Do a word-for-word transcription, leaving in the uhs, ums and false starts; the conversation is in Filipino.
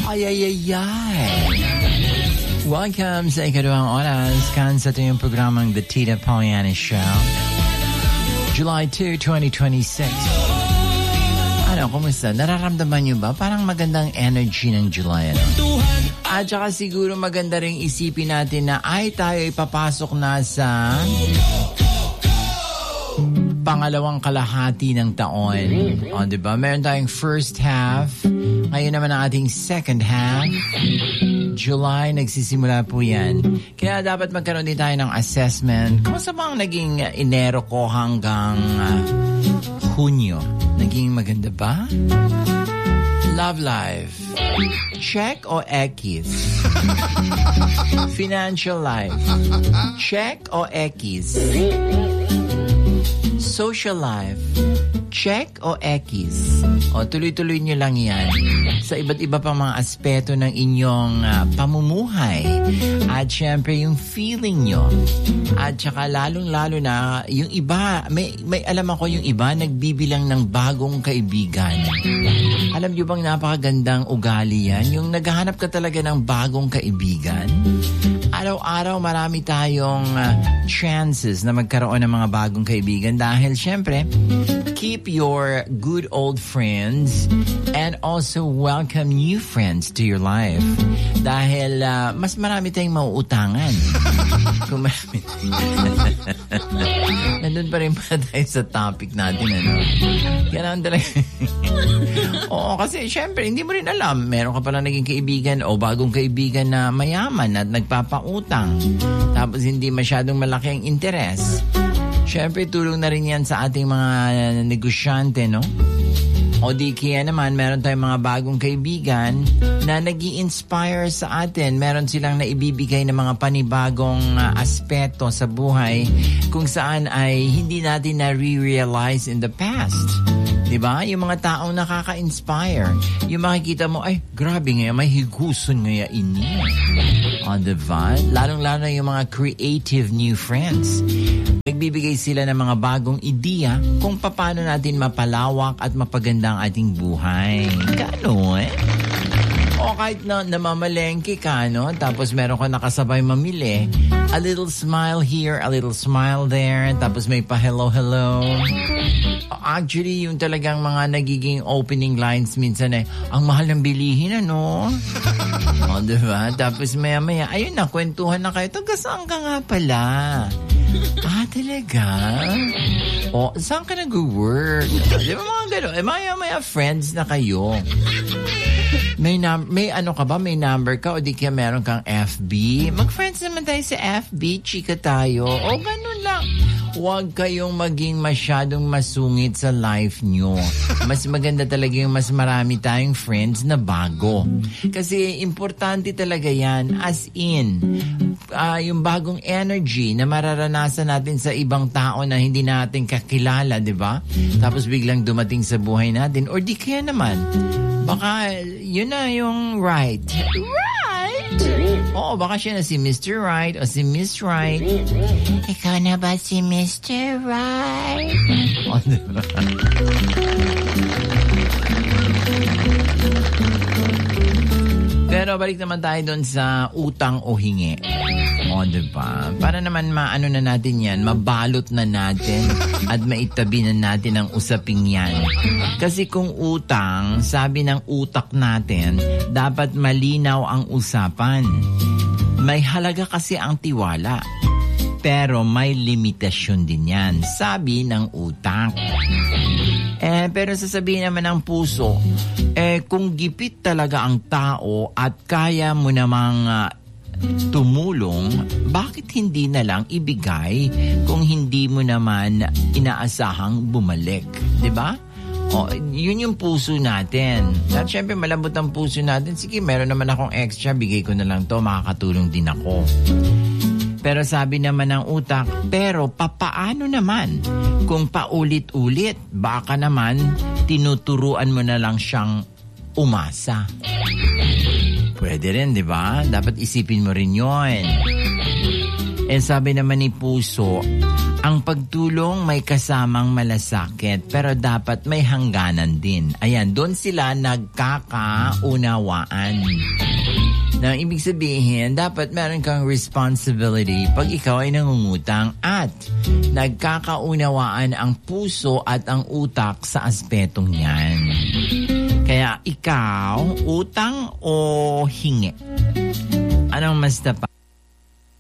Ay, ay, ay, ay. Welcome sa ikaduhang oras kan sa ito yung programang The Tita Pollyanna Show. July second, twenty twenty-six. Ano, kumusta? Nararamdaman nyo ba? Parang magandang energy ng July, ano? At saka siguro maganda ring isipin natin na ay tayo ipapasok na sa pangalawang kalahati ng taon. O, diba? Meron tayong first half. Ngayon naman ang ating second half. July, nagsisimula po yan. Kaya dapat magkaroon din tayo ng assessment. Kumusta bang naging Enero ko hanggang uh, Hunyo? Naging maganda ba? Love life. Check o X? Financial life. Check o X? Social life. Check o X? O tuloy-tuloy nyo lang yan sa iba't iba pang mga aspeto ng inyong uh, pamumuhay. At syempre yung feeling nyo. At saka lalong-lalo na yung iba, may, may alam ako yung iba nagbibilang ng bagong kaibigan. Alam nyo bang napakagandang ugali yan? Yung naghahanap ka talaga ng bagong kaibigan. Araw-araw marami tayong uh, chances na magkaroon ng mga bagong kaibigan dahil syempre, keep your good old friends and also welcome new friends to your life. Dahil uh, mas marami tayong mauutangan. Kung marami nandun pa rin pa tayo sa topic natin, ano? Kaya naman talaga. Oo, kasi syempre, hindi mo rin alam. Meron ka pala naging kaibigan o bagong kaibigan na mayaman at nagpapautang. Tapos hindi masyadong malaki ang interes. Syempre, tulong na rin yan sa ating mga negosyante, no? O di kaya naman, meron tayong mga bagong kaibigan na nag-i-inspire sa atin. Meron silang naibibigay ng mga panibagong uh, aspeto sa buhay kung saan ay hindi natin na-re-realize in the past. Diba? Yung mga taong nakaka-inspire. Yung makikita mo, ay, grabe nga, may higuson nga ini. O, diba? Lalong-lalo na yung mga creative new friends. Nagbibigay sila ng mga bagong ideya kung paano natin mapalawak at mapaganda ang ating buhay. Gano'n eh? O kahit na namamalengke ka, no? Tapos meron ka nakasabay mamili. A little smile here, a little smile there. Tapos may pa-hello-hello. Actually, yung talagang mga nagiging opening lines minsan eh, ang mahal ng bilihin, ano? O, diba? Tapos maya-maya, ayun na, kwentuhan na kayo. Taga saan ka nga pala? Ah, talaga? O, saan ka nag-work? Di ba mga gano'n? Eh, maya-maya friends na kayo. May, num- may ano ka ba? May number ka? O di kaya meron kang F B? Mag-friends naman tayo sa F B. Chika tayo. O, ganun lang. Huwag kayong maging masyadong masungit sa life nyo. Mas maganda talaga yung mas marami tayong friends na bago. Kasi importante talaga yan. As in, uh, yung bagong energy na mararanasan natin sa ibang tao na hindi natin kakilala, di ba? Tapos biglang dumating sa buhay natin. Or di kaya naman, baka yun na yung right. Right? Oo, baka siya na si Mister Right o si Miss Right. Ikaw na ba si Mister Right? O, diba? Pero balik naman tayo doon sa utang o hingi. O, diba? Para naman maano na natin yan, mabalot na natin at maitabi na natin ang usaping yan. Kasi kung utang, sabi ng utak natin, dapat malinaw ang usapan. May halaga kasi ang tiwala. Pero may limitasyon din yan, sabi ng utak. Eh, pero sasabihin naman ng puso, eh, kung gipit talaga ang tao at kaya mo namang uh, tumulong, bakit hindi na lang ibigay kung hindi mo naman inaasahang bumalik? Diba? O, yun yung puso natin. At syempre, malambot ang puso natin. Sige, meron naman akong extra, bigay ko na lang to, makakatulong din ako. Pero sabi naman ng utak, pero papaano naman kung paulit-ulit? Baka naman tinuturuan mo na lang siyang umasa. Pwede rin, di ba? Dapat isipin mo rin yun. Eh sabi naman ni puso, Ang pagtulong may kasamang malasakit pero dapat may hangganan din. Ayan, doon sila nagkakaunawaan. Na ibig sabihin, dapat meron kang responsibility pag ikaw ay nangungutang at nagkakaunawaan ang puso at ang utak sa aspetong yan. Kaya ikaw, utang o hingi? Anong mas tapat?